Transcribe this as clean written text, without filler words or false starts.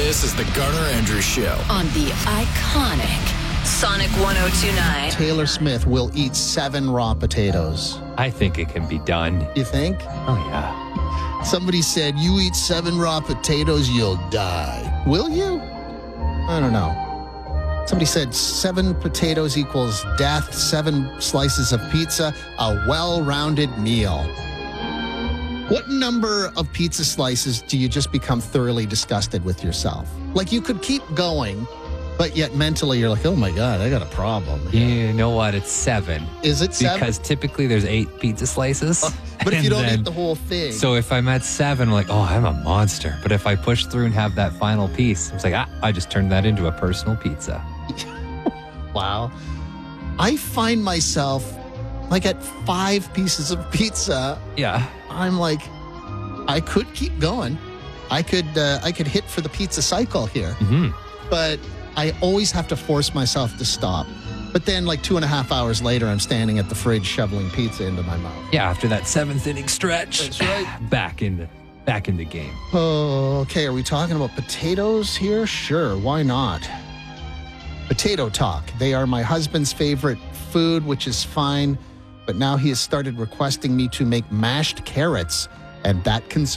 This is the Garner Andrews Show on the iconic Sonic 102.9. Taylor Swift will eat 7 raw potatoes. I think it can be done. You think? Oh, yeah. Somebody said, you eat 7 raw potatoes, you'll die. Will you? I don't know. Somebody said 7 potatoes equals death, 7 slices of pizza, a well-rounded meal. What number of pizza slices do you just become thoroughly disgusted with yourself? Like you could keep going, but yet mentally you're like, oh my God, I got a problem. You know what? It's 7. Is it 7? Because typically there's 8 pizza slices. But if you don't eat the whole thing. So if I'm at 7, I'm like, oh, I'm a monster. But if I push through and have that final piece, it's like, I just turned that into a personal pizza. Wow. I find myself like at 5 pieces of pizza. Yeah. I'm like, I could keep going. I could hit for the pizza cycle here. Mm-hmm. But I always have to force myself to stop. But then like 2.5 hours later, I'm standing at the fridge shoveling pizza into my mouth. Yeah, after that 7th inning stretch. That's right. Back in the game. Oh, okay. Are we talking about potatoes here? Sure. Why not? Potato talk. They are my husband's favorite food, which is fine. But now he has started requesting me to make mashed carrots, and that concerns